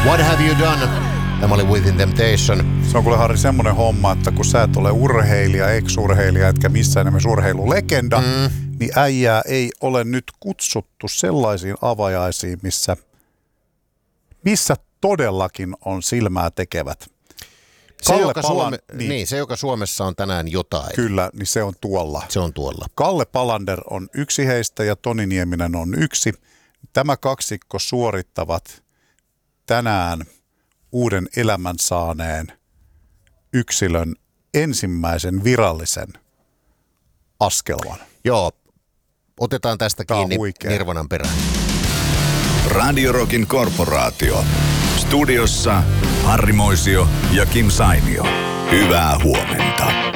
What Have You Done? Tämä oli Within Temptation. Se on kuule, Harri, semmoinen homma, että kun sä et ole urheilija, ex-urheilija, etkä missään nimessä urheilulegenda, niin äijää ei ole nyt kutsuttu sellaisiin avajaisiin, missä todellakin on silmää tekevät. Se, joka Suomessa on tänään jotain. Kyllä, niin se on tuolla. Se on tuolla. Kalle Palander on yksi heistä ja Toni Nieminen on yksi. Tämä kaksikko suorittavat tänään uuden elämän saaneen yksilön ensimmäisen virallisen askelman. Joo, otetaan tästä kiinni Nirvanan perään. Radio Rockin korporaatio. Studiossa Harri Moisio ja Kim Sainio. Hyvää huomenta.